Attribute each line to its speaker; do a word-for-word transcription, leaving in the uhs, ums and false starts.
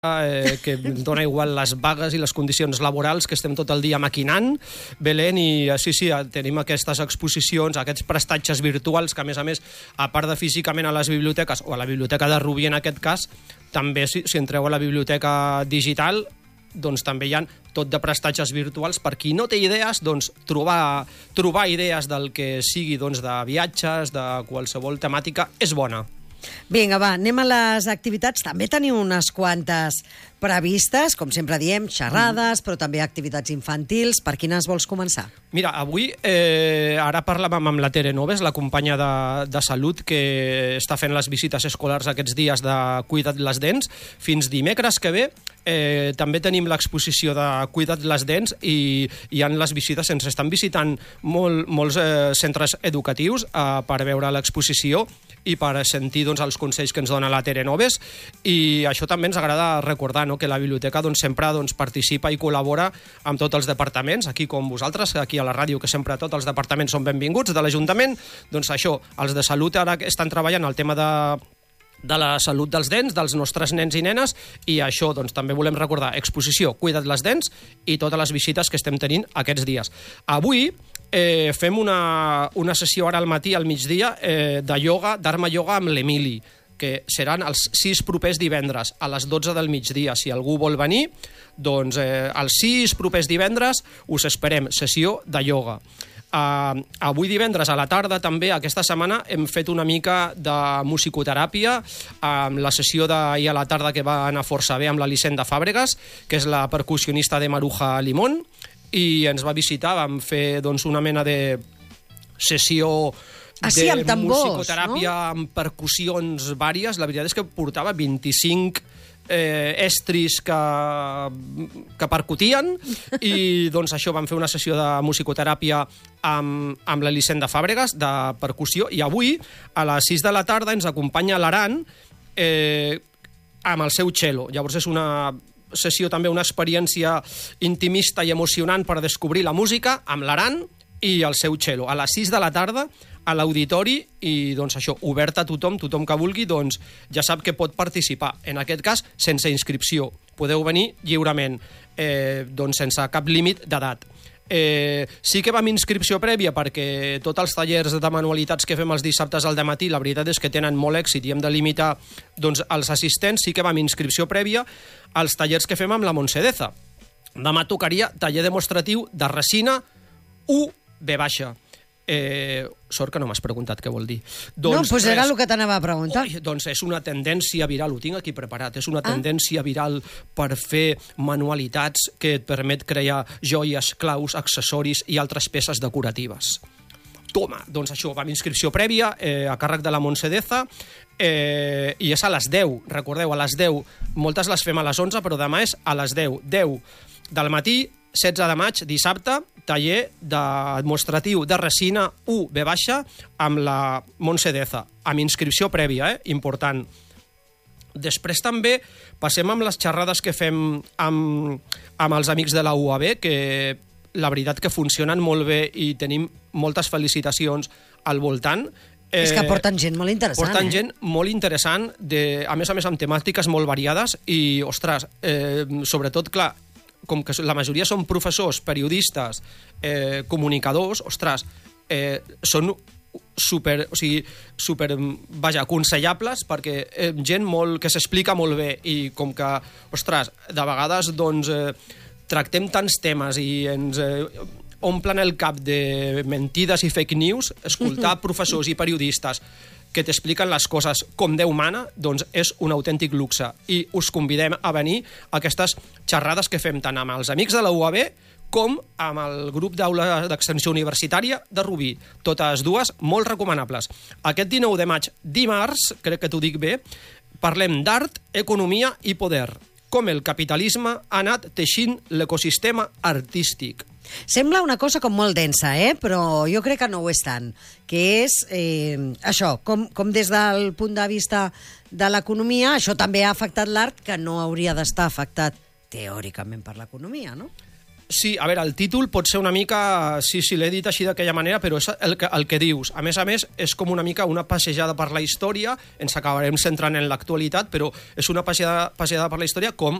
Speaker 1: Eh, que dona igual les vagues i les condicions laborals, que estem tot el dia maquinant, Belén, i sí, sí, tenim aquestes exposicions, aquests prestatges virtuals que, a més a més, a part de físicament a les biblioteques, o a la biblioteca de Rubí en aquest cas, també si, si entreu a la biblioteca digital, doncs també hi ha tot de prestatges virtuals per qui no té idees, doncs trobar, trobar idees del que sigui, doncs, de viatges, de qualsevol temàtica, és bona.
Speaker 2: Vinga, va, anem a les activitats. També teniu unes quantes previstes, com sempre diem, xerrades, però també activitats infantils. Per quines vols començar?
Speaker 1: Mira, avui, eh, ara parlàvem amb la Tere Noves, la companya de, de salut, que està fent les visites escolars aquests dies de Cuida't les dents. Fins dimecres que ve eh, també tenim l'exposició de Cuida't les dents i hi ha les visites, ens estan visitant molt, molts eh, centres educatius eh, per veure l'exposició i per sentir doncs, els consells que ens dona la Tere Noves, i això també ens agrada recordar, no? Que la biblioteca doncs, sempre doncs, participa i col·labora amb tots els departaments, aquí com vosaltres, aquí a la ràdio, que sempre tots els departaments són benvinguts de l'Ajuntament. Doncs això, els de salut ara estan treballant el tema de de la salut dels dents, dels nostres nens i nenes, i això doncs, també volem recordar exposició Cuida't les dents i totes les visites que estem tenint aquests dies. Avui eh, fem una, una sessió ara al matí, al migdia, eh, de ioga, Dharma Yoga amb l'Emili, que seran els sis propers divendres a les dotze del migdia. Si algú vol venir, doncs eh, els sis propers divendres us esperem, sessió de ioga. Uh, avui divendres a la tarda també, aquesta setmana, hem fet una mica de musicoteràpia amb la sessió d'ahir a la tarda, que va anar força bé, amb l'Elisenda Fàbregas, que és la percussionista de Maruja Limón, i ens va visitar. Vam fer doncs, una mena de sessió
Speaker 2: Ah, sí, amb
Speaker 1: de
Speaker 2: tambors,
Speaker 1: musicoteràpia, no? Amb percussions vàries. La veritat és que portava vint-i-cinc eh, estris que, que percutien, i doncs això, vam fer una sessió de musicoteràpia amb, amb l'Elisenda Fàbregas, de percussió, i avui a les sis de la tarda ens acompanya l'Aran eh, amb el seu cello. Llavors és una sessió també, una experiència intimista i emocionant per descobrir la música amb l'Aran i el seu cello. A les sis de la tarda a l'auditori, i doncs això, obert a tothom, tothom que vulgui, doncs ja sap que pot participar. En aquest cas, sense inscripció. Podeu venir lliurement, eh, doncs sense cap límit d'edat. Eh, sí que vam inscripció prèvia, perquè tots els tallers de manualitats que fem els dissabtes al dematí, la veritat és que tenen molt èxit i hem de limitar doncs, els assistents. Sí que vam inscripció prèvia als tallers que fem amb la Montse Deza. Demà tocaria taller demostratiu de resina u ve baixa. Eh, sort que no m'has preguntat què vol dir.
Speaker 2: Doncs no, doncs era el que t'anava a preguntar.
Speaker 1: Ui, doncs és una tendència viral, ho tinc aquí preparat, és una ah. tendència viral per fer manualitats que et permet crear joies, claus, accessoris i altres peces decoratives. Toma, doncs això, vam inscripció prèvia eh, a càrrec de la Montse Deza, eh, i és a les deu, recordeu, a les deu. Moltes les fem a les onze, però demà és a les deu. deu del matí, setze de maig, dissabte, taller demostratiu de resina u ve baixa amb la Montse Deza, amb inscripció prèvia, eh? Important. Després també passem amb les xerrades que fem amb, amb els amics de la U A B, que la veritat que funcionen molt bé i tenim moltes felicitacions al voltant.
Speaker 2: Eh, és que porten gent molt interessant.
Speaker 1: Porten
Speaker 2: eh?
Speaker 1: gent molt interessant, de, a més a més amb temàtiques molt variades, i, ostres, eh, sobretot, clar, com que la majoria són professors, periodistes, eh, comunicadors, ostres, eh, són super, o sigui, super, vaja, aconsellables, perquè eh, gent molt, que s'explica molt bé, i com que, ostres, de vegades, doncs, eh, tractem tants temes i ens eh, omplen el cap de mentides i fake news, escoltar professors i periodistes que t'expliquen les coses com Déu mana, doncs és un autèntic luxe. I us convidem a venir a aquestes xerrades que fem tant amb els amics de la U A B com amb el grup d'aula d'extensió universitària de Rubí. Totes dues molt recomanables. Aquest dinou de maig, dimarts, crec que t'ho dic bé, parlem d'art, economia i poder. Com el capitalisme ha anat teixint l'ecosistema artístic.
Speaker 2: Sembla una cosa com molt densa, eh? Però jo crec que no ho és tant. Que és eh, això, com, com des del punt de vista de l'economia, això també ha afectat l'art, que no hauria d'estar afectat teòricament per l'economia, no?
Speaker 1: Sí, a veure, el títol pot ser una mica... Sí, sí, l'he dit així d'aquella manera, però és el que, el que dius. A més a més, és com una mica una passejada per la història, ens acabarem centrant en l'actualitat, però és una passejada, passejada per la història com